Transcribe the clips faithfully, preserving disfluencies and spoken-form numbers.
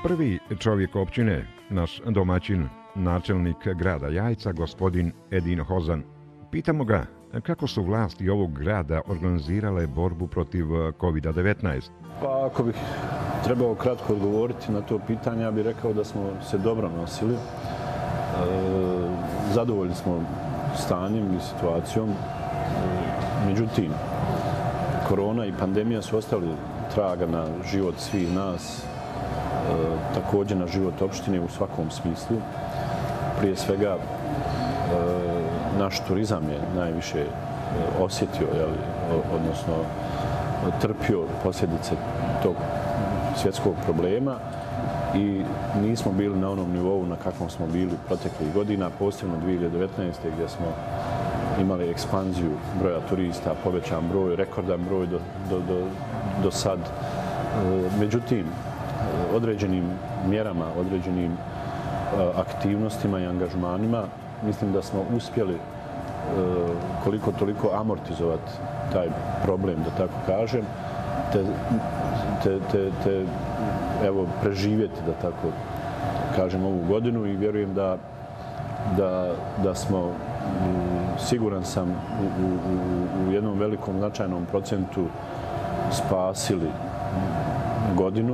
Prvi čovjek općine, naš domaćin, načelnik grada Jajca, gospodin Edin Hozan. Pitamo ga kako su vlasti ovog grada organizirale borbu protiv kovid devetnaest. Pa ako bih trebao kratko odgovoriti na to pitanje, ja bih rekao da smo se dobro nosili. E, zadovoljni smo stanjem i situacijom. E, međutim, korona i pandemija su ostavili traga na život svih nas, e, također na život opštine u svakom smislu. Prije svega, e, naš turizam je najviše osjetio, jeli, odnosno trpio posljedice tog svjetskog problema i nismo bili na onom nivou na kakvom smo bili proteklih godina, posebno dvije hiljade devetnaeste. gdje smo imali ekspanziju broja turista, povećan broj, rekordan broj do, do, do, do sad. Međutim, određenim mjerama, određenim aktivnostima i angažmanima, mislim da smo uspjeli koliko toliko amortizovati taj problem, da tako kažem, te, te, te, te evo, preživjeti, da tako kažem, ovu godinu i vjerujem da, da, da smo, siguran sam, u, u, u jednom velikom značajnom procentu spasili godinu.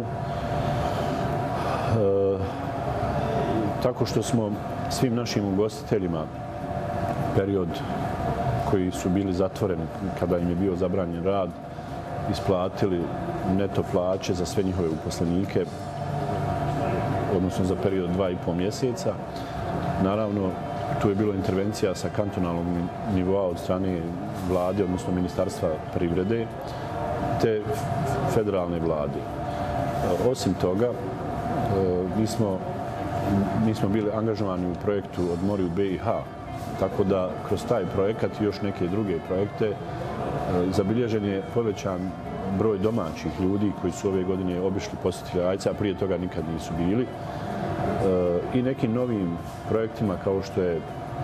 E, tako što smo svim našim ugostiteljima period koji su bili zatvoreni kada im je bio zabranjen rad, isplatili neto plaće za sve njihove uposlenike, odnosno za period dva i po mjeseca. Naravno, tu je bilo intervencija sa kantonalnog nivoa od strane vlade, odnosno Ministarstva privrede, te federalne vlade. Osim toga, mi smo, mi smo bili angažovani u projektu Odmori u be i ha, tako da kroz taj projekat i još neke druge projekte zabilježen je povećan broj domaćih ljudi koji su ove godine obišli posjetiti Jajca, a prije toga nikad nisu bili. I nekim novim projektima kao što je,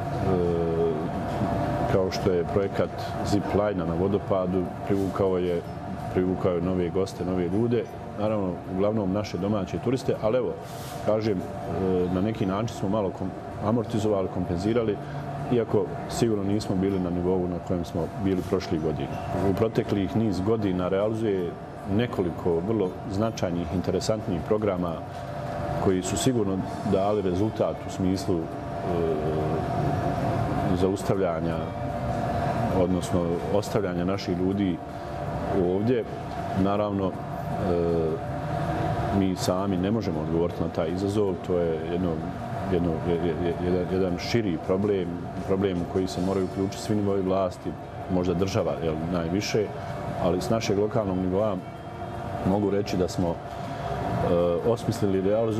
kao što je projekat Zip Line na vodopadu, privukao je, privukao je nove goste, nove ljude. Naravno, uglavnom naše domaće turiste, ali evo, kažem, na neki način smo malo amortizovali, kompenzirali, iako sigurno nismo bili na nivou na kojem smo bili prošlih godina. U proteklih niz godina realizuje nekoliko vrlo značajnih, interesantnih programa koji su sigurno dali rezultat u smislu e, zaustavljanja, odnosno ostavljanja naših ljudi ovdje. Naravno, e, mi sami ne možemo odgovoriti na taj izazov, to je jedno Jedno, jedan, jedan širi problem, problem u koji se moraju uključiti svi nivoji vlasti, možda država jel, najviše, ali s našeg lokalnog nivoa mogu reći da smo e, osmislili i realizovali